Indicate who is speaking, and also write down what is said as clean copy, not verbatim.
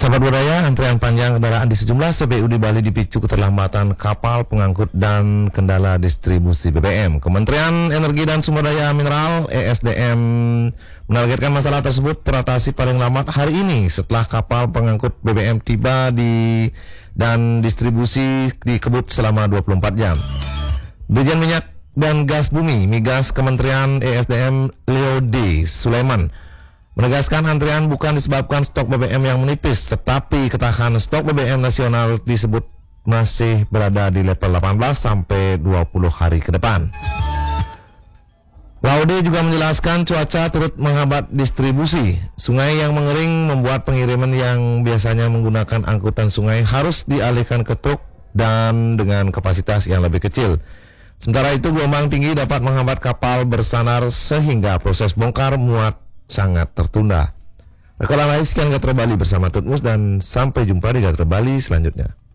Speaker 1: Sahabat budaya, antrian panjang kendaraan di sejumlah SPBU di Bali dipicu keterlambatan kapal pengangkut dan kendala distribusi BBM. Kementerian Energi dan Sumber Daya Mineral (ESDM) menargetkan masalah tersebut teratasi paling lambat hari ini setelah kapal pengangkut BBM tiba dan distribusi dikebut selama 24 jam. Dirjen Minyak dan Gas Bumi (Migas) Kementerian ESDM Leo D. Sulaiman menegaskan antrian bukan disebabkan stok BBM yang menipis, tetapi ketahanan stok BBM nasional disebut masih berada di level 18 sampai 20 hari ke depan. Laude juga menjelaskan cuaca turut menghambat distribusi. Sungai yang mengering membuat pengiriman yang biasanya menggunakan angkutan sungai harus dialihkan ke truk dan dengan kapasitas yang lebih kecil. Sementara itu gelombang tinggi dapat menghambat kapal bersandar sehingga proses bongkar muat sangat tertunda. Rekaman lain sekian Gatra Bali bersama Tutmus dan sampai jumpa di Gatra Bali selanjutnya.